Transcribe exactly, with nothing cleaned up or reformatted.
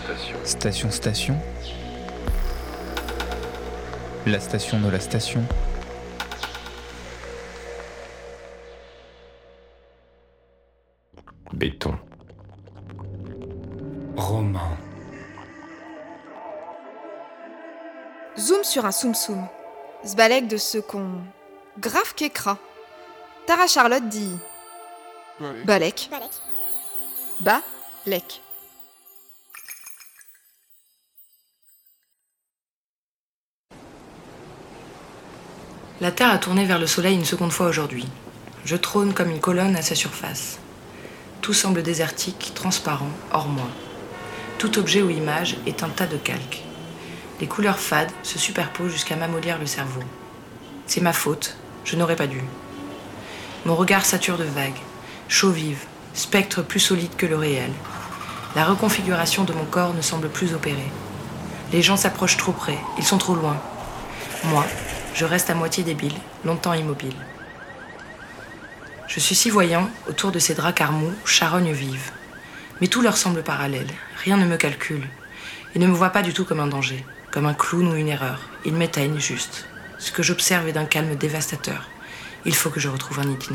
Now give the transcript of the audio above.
Station, station. La station de la station. Béton. Roman. Zoom sur un soum-soum. Zbalek de ce qu'on... Grave qu'écra. Tara Charlotte dit... Balek. Ba-lek. La Terre a tourné vers le Soleil une seconde fois aujourd'hui. Je trône comme une colonne à sa surface. Tout semble désertique, transparent, hors moi. Tout objet ou image est un tas de calque. Les couleurs fades se superposent jusqu'à m'amollir le cerveau. C'est ma faute, je n'aurais pas dû. Mon regard sature de vagues, chaux vives, spectres plus solides que le réel. La reconfiguration de mon corps ne semble plus opérer. Les gens s'approchent trop près, ils sont trop loin. Moi, je reste à moitié débile, longtemps immobile. Je suis si voyant, autour de ces draps carmous, charognes vives. Mais tout leur semble parallèle, rien ne me calcule. Ils ne me voient pas du tout comme un danger, comme un clown ou une erreur. Ils m'éteignent juste. Ce que j'observe est d'un calme dévastateur. Il faut que je retrouve un itinéraire.